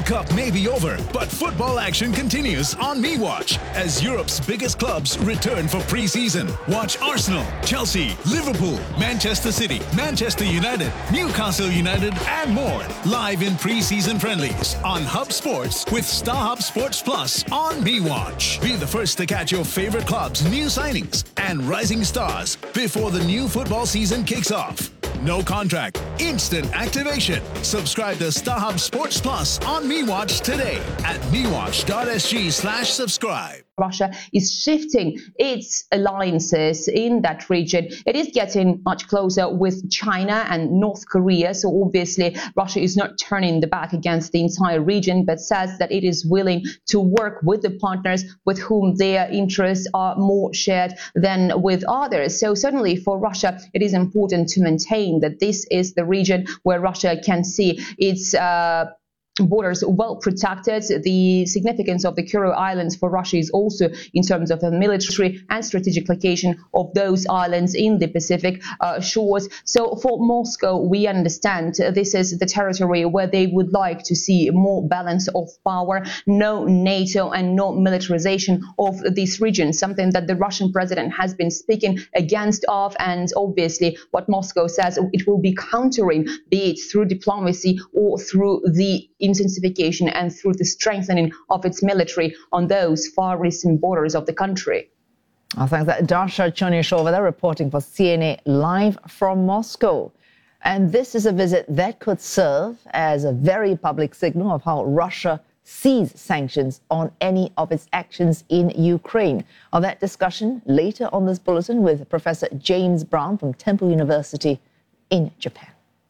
Cup may be over, but football action continues on MeWatch as Europe's biggest clubs return for pre-season. Watch Arsenal, Chelsea, Liverpool, Manchester City, Manchester United, Newcastle United, and more live in pre-season friendlies on Hub Sports with StarHub Sports Plus on MeWatch. Be the first to catch your favorite clubs' new signings and rising stars before the new football season kicks off. No contract, instant activation. Subscribe to StarHub Sports Plus on MeWatch today at mewatch.sg/subscribe. Russia is shifting its alliances in that region. It is getting much closer with China and North Korea. So obviously, Russia is not turning the back against the entire region, but says that it is willing to work with the partners with whom their interests are more shared than with others. So certainly for Russia, it is important to maintain that this is the region where Russia can see its borders well protected. The significance of the Kuril Islands for Russia is also in terms of a military and strategic location of those islands in the Pacific shores. So for Moscow, we understand this is the territory where they would like to see more balance of power, no NATO and no militarization of this region, something that the Russian president has been speaking against of, and obviously what Moscow says it will be countering, be it through diplomacy or through the intensification and through the strengthening of its military on those far eastern borders of the country. Thanks. Darsha Chonyshova there reporting for CNA live from Moscow. And this is a visit that could serve as a very public signal of how Russia sees sanctions on any of its actions in Ukraine. On that discussion later on this bulletin with Professor James Brown from Temple University in Japan.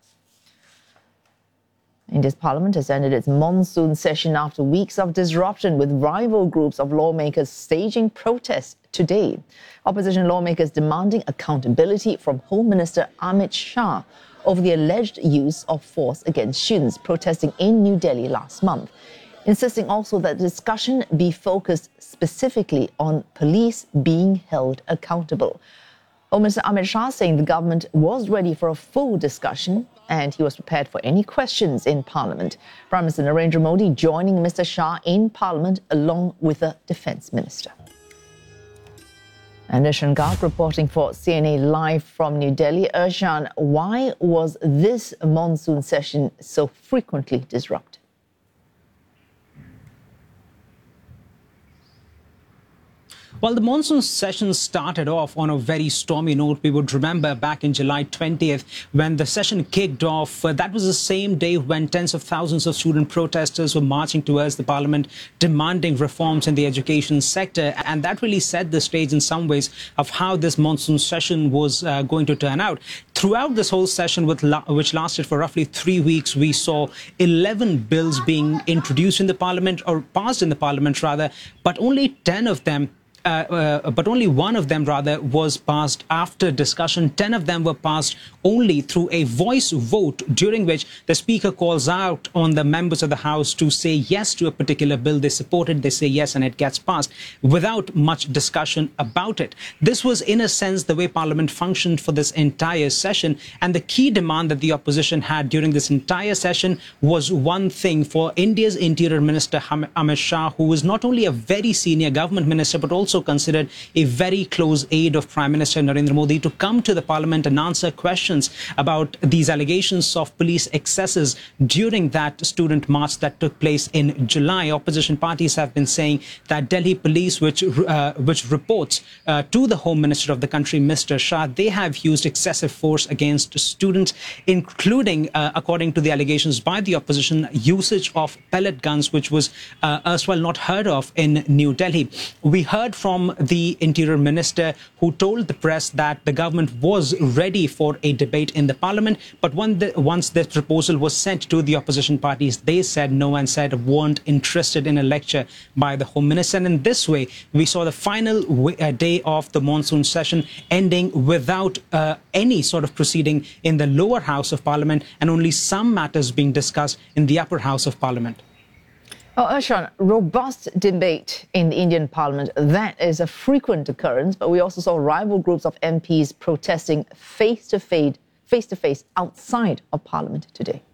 India's parliament has ended its monsoon session after weeks of disruption, with rival groups of lawmakers staging protests today. Opposition lawmakers demanding accountability from Home Minister Amit Shah over the alleged use of force against students protesting in New Delhi last month, insisting also that the discussion be focused specifically on police being held accountable. Home Minister Amit Shah saying the government was ready for a full discussion and he was prepared for any questions in Parliament. Prime Minister Narendra Modi joining Mr. Shah in Parliament along with the Defence Minister. And Irshan Garg reporting for CNA live from New Delhi. Irshan, why was this monsoon session so frequently disrupted? Well, the monsoon session started off on a very stormy note. We would remember back in July 20th when the session kicked off. That was the same day when tens of thousands of student protesters were marching towards the parliament demanding reforms in the education sector. And that really set the stage in some ways of how this monsoon session was going to turn out. Throughout this whole session, which lasted for roughly 3 weeks, we saw 11 bills being introduced in the parliament, or passed in the parliament rather, but only 10 of them but only one of them, was passed after discussion. 10 of them were passed only through a voice vote, during which the Speaker calls out on the members of the House to say yes to a particular bill. They support it, they say yes, and it gets passed without much discussion about it. This was, in a sense, the way Parliament functioned for this entire session. And the key demand that the opposition had during this entire session was one thing: for India's Interior Minister Amit Shah, who was not only a very senior government minister, but also considered a very close aide of Prime Minister Narendra Modi, to come to the Parliament and answer questions about these allegations of police excesses during that student march that took place in July. Opposition parties have been saying that Delhi police, which reports to the Home Minister of the country, Mr. Shah, they have used excessive force against students, including, according to the allegations by the opposition, usage of pellet guns, which was erstwhile not heard of in New Delhi. We heard from the Interior Minister, who told the press that the government was ready for a debate in the Parliament, but once this proposal was sent to the opposition parties, they said no and said weren't interested in a lecture by the Home Minister. And in this way, we saw the final day of the monsoon session ending without any sort of proceeding in the lower house of Parliament, and only some matters being discussed in the upper house of Parliament. Oh, Irshan, robust debate in the Indian Parliament, that is a frequent occurrence, but we also saw rival groups of MPs protesting face-to-face outside of Parliament today.